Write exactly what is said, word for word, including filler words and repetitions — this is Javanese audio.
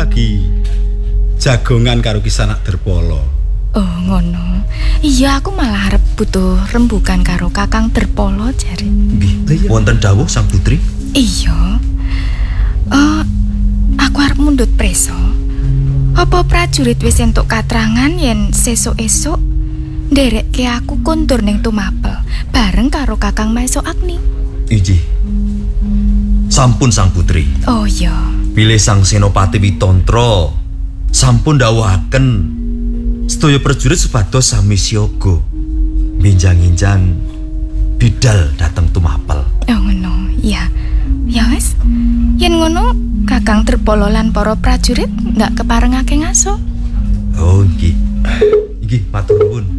lagi jagongan karo Kisanak Derpolo. Oh, ngono. Iya, aku malah arep butuh rembugan karo Kakang Derpolo jare. Nggih, wonten dawuh Sang Putri? Iya. Eh, aku arep mundhut preso. Apa prajurit wis entuk katrangan yen sesuk-esuk nderekke aku kondur ning Tumapel bareng karo Kakang Maesa Agni? Iji. Sampun Sang Putri. Oh iya. Bilih Sang Senopati Witantra sampun dawuhaken sedaya prajurit supados sami siaga minjang-injang bidal dateng Tumapel. Oh ngono. Iya. Ya wis. Yen ngono, Kakang Derpolo lan para prajurit ndak keparengake ngaso. Oh nggih. Nggih, matur nuwun.